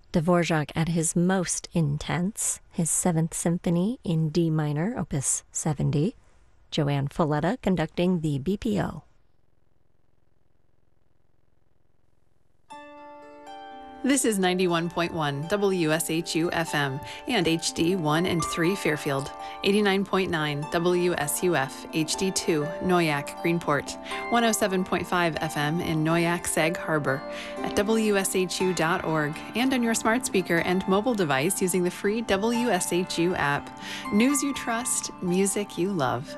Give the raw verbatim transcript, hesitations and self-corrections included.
Dvorak at his most intense, his Seventh Symphony in D minor, opus seventy. Joanne Folletta conducting the B P O. This is ninety-one point one W S H U F M and H D one and three Fairfield, eighty-nine point nine W S U F H D two Noyak Greenport, one oh seven point five F M in Noyak Sag Harbor, at W S H U dot org, and on your smart speaker and mobile device using the free W S H U app. News you trust, music you love.